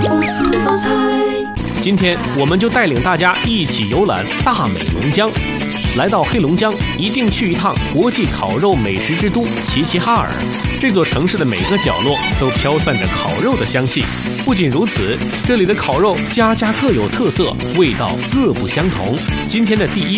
不思发财。 今天我们就带领大家一起游览大美龙江。来到黑龙江，一定去一趟国际烤肉美食之都齐齐哈尔。这座城市的每个角落都飘散着烤肉的香气。不仅如此，这里的烤肉家家各有特色，味道各不相同。今天的第一